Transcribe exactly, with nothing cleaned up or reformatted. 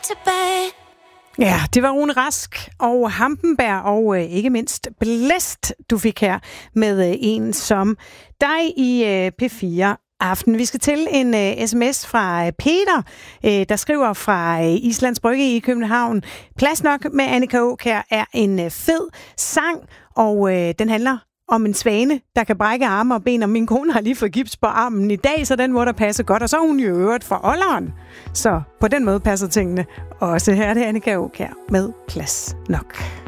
tilbage. Ja, det var Rune Rask og Hampenberg og øh, ikke mindst Blæst, du fik her med øh, en som dig i øh, P fire Aften. Vi skal til en øh, sms fra øh, Peter, øh, der skriver fra øh, Islands Brygge i København. Plads nok med Annika Aakjær er en øh, fed sang, og øh, den handler om en svane, der kan brække arme og ben, og min kone har lige fået gips på armen i dag, så den må der passe godt, og så er hun jo øvrigt for olderen. Så på den måde passer tingene også. Her er det Annika Aakjær med Plads nok.